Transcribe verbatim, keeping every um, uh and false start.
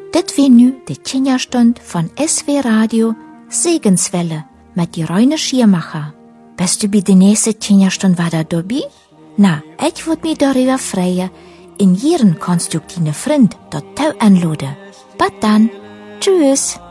Dit wie nu de Tjenjastund von S W Radio Segenswelle met die Reine Schiermacher. Bist du bij de nächste Tjenjastund wieder dabei? Na, ich würd mich darüber freuen, in jeden konstruktiven Freund dort anladen. Bis dann. Tschüss.